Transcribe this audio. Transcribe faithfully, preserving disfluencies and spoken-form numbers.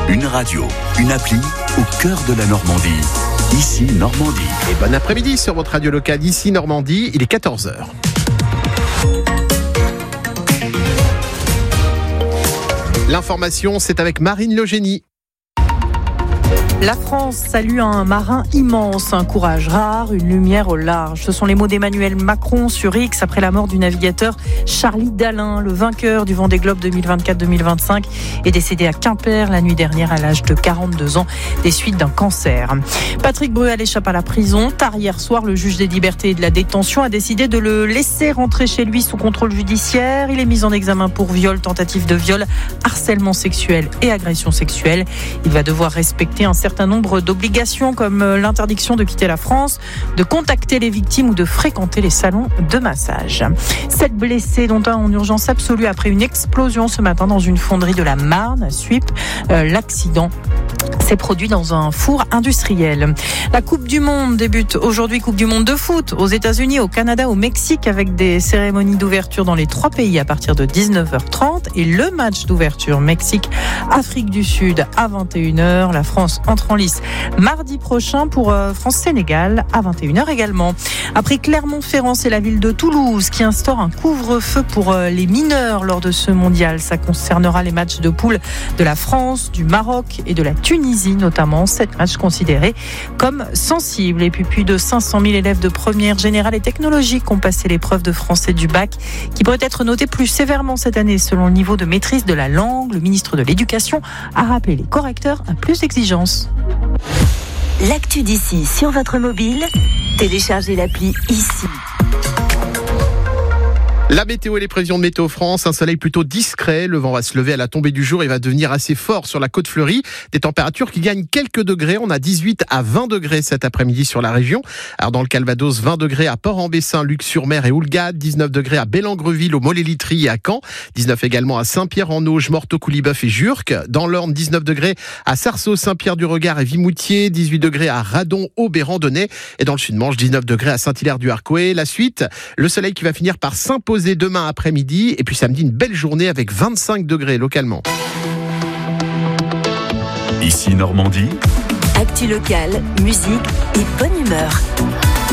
Une radio, une appli au cœur de la Normandie. Ici Normandie. Et bon après-midi sur votre radio locale Ici Normandie, il est quatorze heures. L'information, c'est avec Marine Logénie. La France salue un marin immense, un courage rare, une lumière au large. Ce sont les mots d'Emmanuel Macron sur X après la mort du navigateur Charlie Dalin, le vainqueur du Vendée Globe deux mille vingt-quatre deux mille vingt-cinq, est décédé à Quimper la nuit dernière à l'âge de quarante-deux ans des suites d'un cancer. Patrick Bruel échappe à la prison. Tard hier soir, le juge des libertés et de la détention a décidé de le laisser rentrer chez lui sous contrôle judiciaire. Il est mis en examen pour viol, tentative de viol, harcèlement sexuel et agression sexuelle. Il va devoir respecter un certain nombre d'obligations comme l'interdiction de quitter la France, de contacter les victimes ou de fréquenter les salons de massage. Sept blessés, dont un en urgence absolue après une explosion ce matin dans une fonderie de la Marne à Suippes. Euh, l'accident s'est produit dans un four industriel. La Coupe du Monde débute aujourd'hui, Coupe du Monde de foot aux États-Unis, au Canada, au Mexique, avec des cérémonies d'ouverture dans les trois pays à partir de dix-neuf heures trente et le match d'ouverture Mexique-Afrique du Sud à vingt et une heures. La France entre en lice mardi prochain pour euh, France-Sénégal à vingt et une heures également. Après Clermont-Ferrand, c'est la ville de Toulouse qui instaure un couvre-feu pour euh, les mineurs lors de ce mondial. Ça concernera les matchs de poule de la France, du Maroc et de la Tunisie notamment. Sept matchs considérés comme sensibles. Et puis plus de cinq cent mille élèves de première générale et technologique ont passé l'épreuve de français du bac qui pourrait être notée plus sévèrement cette année selon le niveau de maîtrise de la langue. Le ministre de l'Éducation a rappelé les correcteurs à plus d'exigences. L'actu d'ici sur votre mobile, téléchargez l'appli Ici. La météo et les prévisions de Météo France, un soleil plutôt discret, le vent va se lever à la tombée du jour et va devenir assez fort sur la côte fleurie. Des températures qui gagnent quelques degrés, on a dix-huit à vingt degrés cet après-midi sur la région. Alors dans le Calvados, vingt degrés à Port-en-Bessin, Luc-sur-Mer et Houlgate, dix-neuf degrés à Bellengreville, au Mollé-Litry et à Caen, dix-neuf également à Saint-Pierre-en-Auge, Morteau, Couliboeuf et Jurques. Dans l'Orne, dix-neuf degrés à Sarceaux, Saint-Pierre-du-Regard et Vimoutier, dix-huit degrés à Radon, Aube et Randonnay. Et dans le Sud-Manche, dix-neuf degrés à Saint-Hilaire-du-Harcouët. La suite, le soleil qui va finir par s'imposer demain après-midi et puis samedi une belle journée avec vingt-cinq degrés localement. Ici Normandie. Actu locale, musique et bonne humeur.